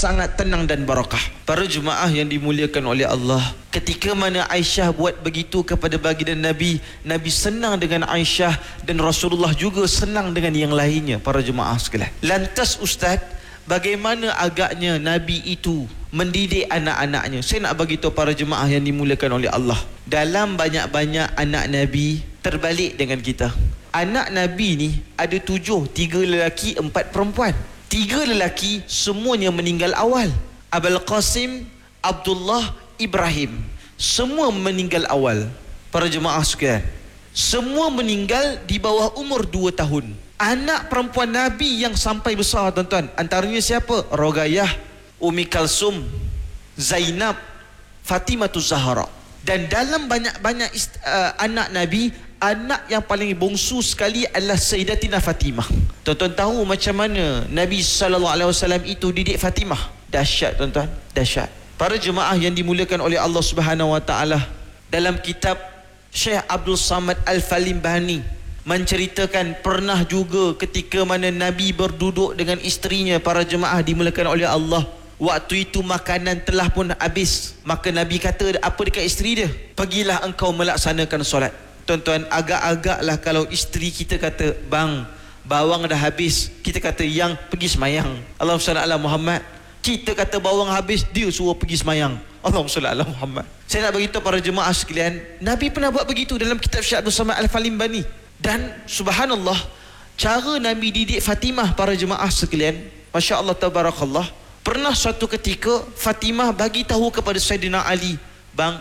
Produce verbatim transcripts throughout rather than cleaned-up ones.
sangat tenang dan barakah. Para jemaah yang dimuliakan oleh Allah, ketika mana Aisyah buat begitu kepada baginda Nabi, Nabi senang dengan Aisyah dan Rasulullah juga senang dengan yang lainnya. Para jemaah sekalian, lantas Ustaz, bagaimana agaknya Nabi itu mendidik anak-anaknya? Saya nak bagi tahu para jemaah yang dimuliakan oleh Allah, dalam banyak-banyak anak Nabi terbalik dengan kita. Anak Nabi ni ada tujuh, tiga lelaki, empat perempuan. Tiga lelaki semuanya meninggal awal. Abul Qasim, Abdullah, Ibrahim, semua meninggal awal. Para jemaah sekalian, semua meninggal di bawah umur dua tahun. Anak perempuan Nabi yang sampai besar, tuan-tuan, antaranya siapa? Roqayyah, Ummi Kalsum, Zainab, Fatimatuz Zahra. Dan dalam banyak-banyak uh, anak Nabi, anak yang paling bongsu sekali adalah Sayyidatina Fatimah. Tuan-tuan tahu macam mana Nabi sallallahu alaihi wasallam itu didik Fatimah? Dahsyat, tuan-tuan, dahsyat. Para jemaah yang dimuliakan oleh Allah Subhanahu wa taala, dalam kitab Syekh Abdul Samad Al-Falimbani menceritakan pernah juga ketika mana Nabi berduduk dengan isterinya. Para jemaah dimuliakan oleh Allah, waktu itu makanan telah pun habis. Maka Nabi kata apa dekat isteri dia? Pergilah engkau melaksanakan solat. Tuan-tuan, agak-agaklah kalau isteri kita kata, bang, bawang dah habis, kita kata, yang pergi semayang. Allahumma salli ala Muhammad. Kita kata bawang habis, dia suruh pergi semayang. Allahumma salli ala Muhammad. Saya nak beritahu para jemaah sekalian, Nabi pernah buat begitu dalam kitab Syekh Abdul Samad Al-Falimbani. Dan subhanallah, cara Nabi didik Fatimah, para jemaah sekalian, Masya Allah tabarakallah. Pernah suatu ketika Fatimah bagi tahu kepada Sayyidina Ali, bang,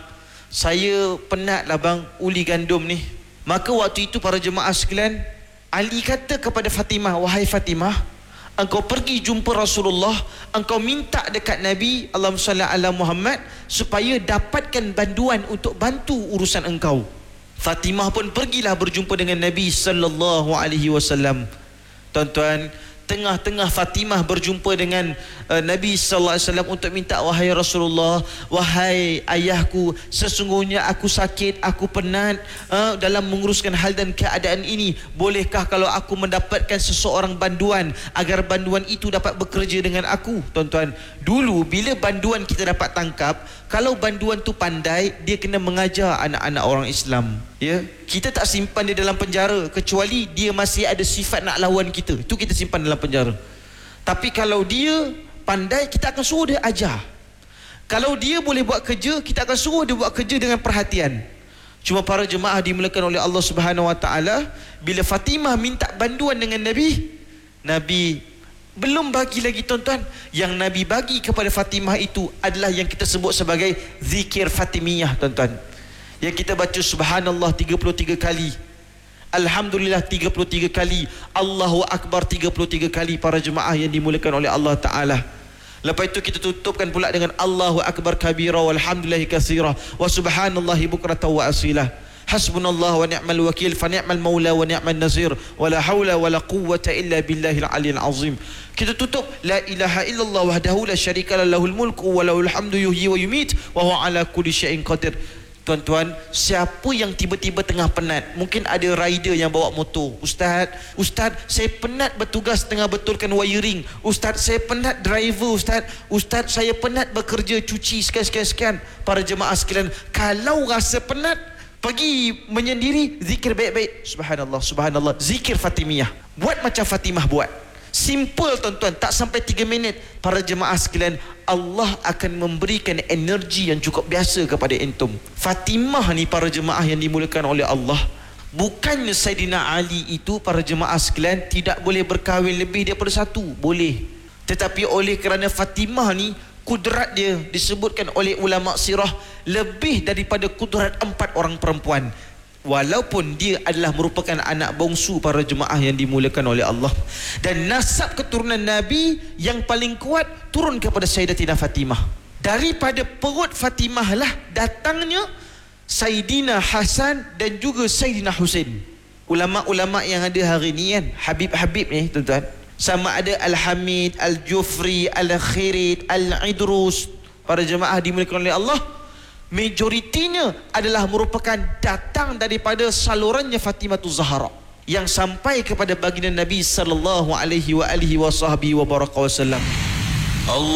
saya penat lah bang uli gandum ni. Maka waktu itu para jemaah sekalian, Ali kata kepada Fatimah, wahai Fatimah, engkau pergi jumpa Rasulullah, engkau minta dekat Nabi Allahumma salli ala Muhammad supaya dapatkan bantuan untuk bantu urusan engkau. Fatimah pun pergilah berjumpa dengan Nabi sallallahu alaihi wasallam. Tuan-tuan, tengah-tengah Fatimah berjumpa dengan uh, Nabi sallallahu alaihi wasallam untuk minta, wahai Rasulullah, wahai ayahku, sesungguhnya aku sakit, aku penat uh, dalam menguruskan hal dan keadaan ini. Bolehkah kalau aku mendapatkan seseorang bantuan agar bantuan itu dapat bekerja dengan aku? Tuan-tuan, dulu bila bantuan kita dapat tangkap, kalau bantuan tu pandai, dia kena mengajar anak-anak orang Islam. Ya, kita tak simpan dia dalam penjara kecuali dia masih ada sifat nak lawan kita. Itu kita simpan dalam penjara. Tapi kalau dia pandai, kita akan suruh dia ajar. Kalau dia boleh buat kerja, kita akan suruh dia buat kerja dengan perhatian. Cuma para jemaah dimuliakan oleh Allah Subhanahu wa taala, bila Fatimah minta bantuan dengan Nabi, Nabi belum bagi lagi, tuan-tuan. Yang Nabi bagi kepada Fatimah itu adalah yang kita sebut sebagai zikir Fatimiyah, tuan-tuan. Yang kita baca subhanallah tiga puluh tiga kali, alhamdulillah tiga puluh tiga kali, Allahu Akbar tiga puluh tiga kali. Para jemaah yang dimuliakan oleh Allah Ta'ala, lepas itu kita tutupkan pula dengan Allahu Akbar kabira walhamdulillahi katsira wa subhanallahi bukratan wa asilah. Hasbunallah wa ni'mal wakil fa ni'mal maula wa ni'mal nazir wa la hawla wa la quwwata illa billahil aliyil azim. Kita tutup la ilaha illallah wahdahu la syarika lahul mulku wa lahul hamdu yuhyi wa yumit wa huwa ala kulli syai'in qadir. Tuan-tuan, siapa yang tiba-tiba tengah penat, mungkin ada rider yang bawa motor, Ustaz, Ustaz, saya penat bertugas tengah betulkan wiring, Ustaz, saya penat driver, Ustaz, Ustaz, saya penat bekerja cuci sekian-sekian-sekian. Para jemaah sekalian, kalau rasa penat, pergi menyendiri, zikir baik-baik, subhanallah, subhanallah, zikir Fatimiyah. Buat macam Fatimah buat. Simple, tuan-tuan, tak sampai tiga minit. Para jemaah sekalian, Allah akan memberikan energi yang cukup biasa kepada entum. Fatimah ni, para jemaah yang dimuliakan oleh Allah, bukannya Sayyidina Ali itu, para jemaah sekalian, tidak boleh berkahwin lebih daripada satu. Boleh. Tetapi oleh kerana Fatimah ni, kudrat dia disebutkan oleh ulama sirah lebih daripada kudrat empat orang perempuan. Walaupun dia adalah merupakan anak bongsu, para jemaah yang dimuliakan oleh Allah, dan nasab keturunan Nabi yang paling kuat turun kepada Sayyidatina Fatimah. Daripada perut Fatimah lah datangnya Sayyidina Hasan dan juga Sayyidina Husain. Ulama-ulama yang ada hari ni kan, Habib-Habib ni, tuan-tuan, sama ada Al-Hamid, Al-Jufri, Al-Khirid, Al-Idrus, para jemaah dimuliakan oleh Allah, majoritinya adalah merupakan datang daripada salurannya Fatimatuz Zahra yang sampai kepada baginda Nabi sallallahu alaihi wa alihi wa sahbihi wa baraka wasallam.